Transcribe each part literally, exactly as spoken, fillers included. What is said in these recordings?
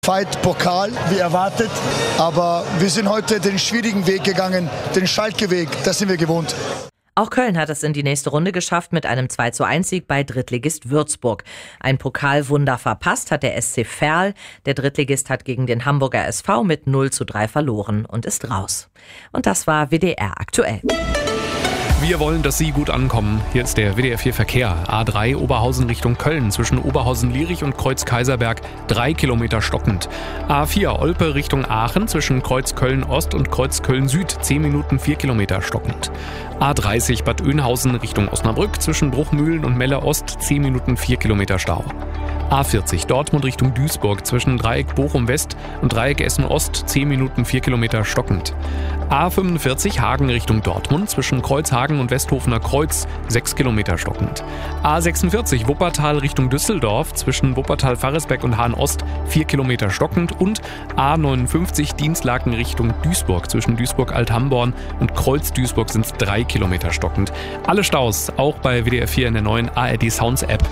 Fight Pokal, wie erwartet, aber wir sind heute den schwierigen Weg gegangen, den Schalke-Weg, das sind wir gewohnt. Auch Köln hat es in die nächste Runde geschafft mit einem zwei zu eins Sieg bei Drittligist Würzburg. Ein Pokalwunder verpasst hat der S C Verl. Der Drittligist hat gegen den Hamburger S V mit null zu drei verloren und ist raus. Und das war W D R aktuell. Wir wollen, dass Sie gut ankommen. Hier ist der W D R vier Verkehr. A drei Oberhausen Richtung Köln zwischen Oberhausen-Lierich und Kreuz-Kaiserberg drei Kilometer stockend. A vier Olpe Richtung Aachen zwischen Kreuz Köln-Ost und Kreuz Köln-Süd zehn Minuten vier Kilometer stockend. A dreißig Bad Oeynhausen Richtung Osnabrück zwischen Bruchmühlen und Melle-Ost zehn Minuten vier Kilometer Stau. A vierzig Dortmund Richtung Duisburg zwischen Dreieck Bochum-West und Dreieck Essen-Ost zehn Minuten vier Kilometer stockend. A fünfundvierzig Hagen Richtung Dortmund zwischen Kreuzhagen und Westhofener Kreuz sechs Kilometer stockend. A sechsundvierzig Wuppertal Richtung Düsseldorf zwischen Wuppertal-Farresberg und Hahn-Ost vier Kilometer stockend und A neunundfünfzig Dienstlaken Richtung Duisburg zwischen Duisburg-Althamborn und Kreuz-Duisburg sind es drei Kilometer stockend. Alle Staus auch bei W D R vier in der neuen A R D Sounds App.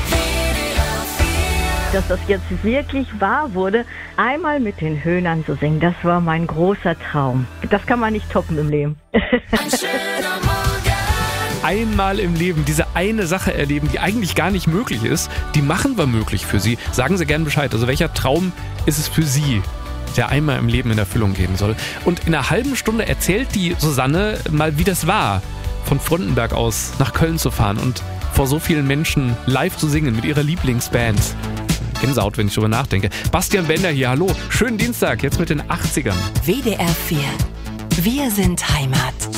Dass das jetzt wirklich wahr wurde, einmal mit den Höhnern zu singen, das war mein großer Traum. Das kann man nicht toppen im Leben. Einmal im Leben diese eine Sache erleben, die eigentlich gar nicht möglich ist, die machen wir möglich für Sie. Sagen Sie gerne Bescheid. Also welcher Traum ist es für Sie, der einmal im Leben in Erfüllung gehen soll? Und in einer halben Stunde erzählt die Susanne mal, wie das war, von Frontenberg aus nach Köln zu fahren und vor so vielen Menschen live zu singen mit ihrer Lieblingsband. Gänsehaut, wenn ich drüber nachdenke. Bastian Bender hier, hallo. Schönen Dienstag, jetzt mit den achtzigern. W D R vier. Wir sind Heimat.